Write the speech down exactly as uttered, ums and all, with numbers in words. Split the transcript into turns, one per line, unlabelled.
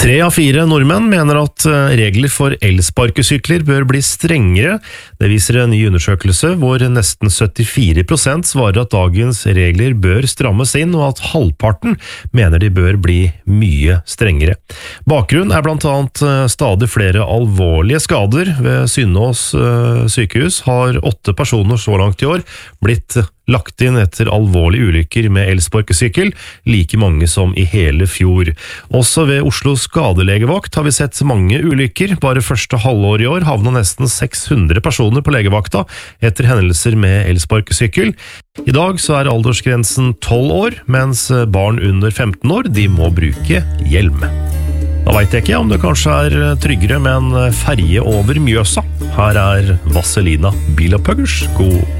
Tre av fire nordmenn mener at regler for elsparkesykler bør bli strengere. Det viser en ny undersøkelse hvor nesten syttifire prosent svarer at dagens regler bør strammes inn, og at halvparten mener de bør bli mye strengere. Bakgrunnen er blant annet stadig flere alvorlige skader. Ved Synnås sykehus har åtte personer så langt i år blitt lagt inn etter alvorlige ulykker med elsparkesykkel, like mange som i hele fjor. Også ved Oslo skadelegevakt har vi sett mange ulykker. Bare første halvår i år havnet nesten seks hundre personer på legevakta etter hendelser med elsparkesykkel. I dag så er aldersgrensen tolv år, mens barn under femten år de må bruke hjelm. Da vet jeg ikke om det kanskje er tryggere med en ferje over Mjøsa. Her er Vazelina Bilopphøggers. God